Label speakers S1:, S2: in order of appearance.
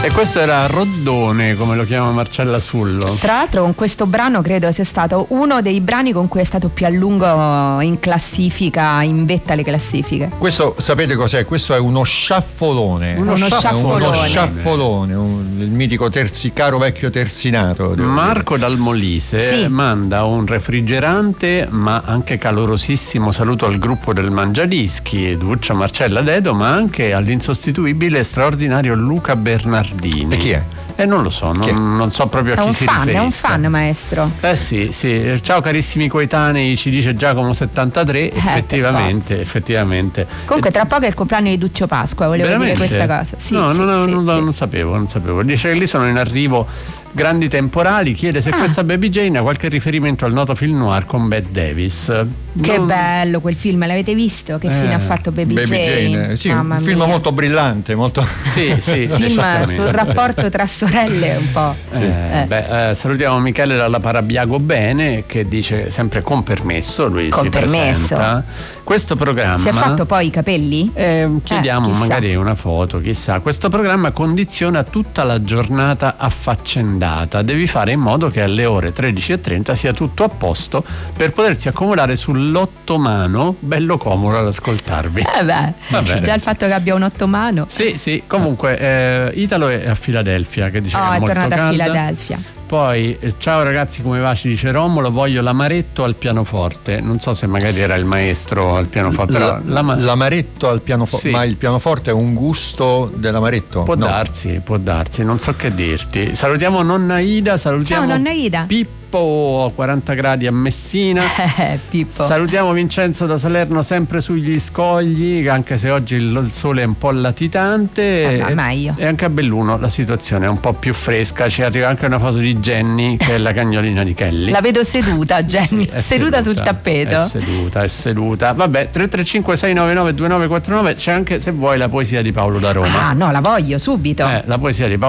S1: E questo era Roddone, come lo chiama Marcella Sullo.
S2: Tra l'altro con questo brano credo sia stato uno dei brani con cui è stato più a lungo in classifica, in vetta alle classifiche.
S3: Questo sapete cos'è? Questo è uno sciaffolone.
S2: Uno sciaffolone.
S3: Il mitico caro vecchio terzinato.
S1: Marco dal Molise
S2: Sì.
S1: manda un refrigerante ma anche calorosissimo saluto al gruppo del Mangiadischi, Duccia, Marcella, Dedo, ma anche all'insostituibile e straordinario Luca Bernardini.
S3: E chi è?
S1: Non lo so, non so proprio a chi si riferisca.
S2: È un fan, maestro.
S1: Sì. Ciao carissimi coetanei, ci dice Giacomo 73. Effettivamente.
S2: Comunque tra poco è il compleanno di Duccio Pasqua, volevo dire questa cosa. Sì,
S1: non sapevo. Dice che lì sono in arrivo grandi temporali, chiede se questa Baby Jane ha qualche riferimento al noto film noir con Bette Davis.
S2: Che bello quel film, l'avete visto? Che fine ha fatto Baby Jane?
S3: Sì, un film molto brillante, molto
S1: sì,
S2: film sul rapporto tra sorelle un po'.
S1: Salutiamo Michele dalla Parabiago Bene, che dice sempre con permesso, lui
S2: con
S1: si
S2: permesso.
S1: presenta. Questo programma
S2: si è fatto poi i capelli?
S1: Chiediamo magari una foto, chissà. Questo programma condiziona tutta la giornata affaccendata. Devi fare in modo che alle ore 13:30 sia tutto a posto per potersi accomodare sull'ottomano, bello comodo ad ascoltarvi.
S2: Già il fatto che abbia un ottomano.
S1: Sì, comunque Italo è a Filadelfia, che dice che è molto
S2: tornata
S1: calda.
S2: a Filadelfia.
S1: Poi ciao ragazzi, come va? Ci dice Romolo, voglio l'amaretto al pianoforte. Non so se magari era il maestro al pianoforte, però
S3: l'amaretto al pianoforte, sì. Ma il pianoforte è un gusto dell'amaretto?
S1: Può darsi, non so che dirti. Salutiamo nonna Ida, salutiamo
S2: ciao nonna Ida.
S1: Pippo a 40 gradi a Messina.
S2: Pippo.
S1: Salutiamo Vincenzo da Salerno, sempre sugli scogli, anche se oggi il sole è un po' latitante.
S2: Meglio.
S1: E anche a Belluno la situazione è un po' più fresca. Ci arriva anche una foto di Jenny, che è la cagnolina di Kelly.
S2: La vedo seduta, Jenny,
S1: sì,
S2: seduta sul tappeto.
S1: È seduta. Vabbè, 335 699 2949. C'è anche, se vuoi, la poesia di Paolo da Roma.
S2: No, la voglio subito.
S1: La poesia di Paolo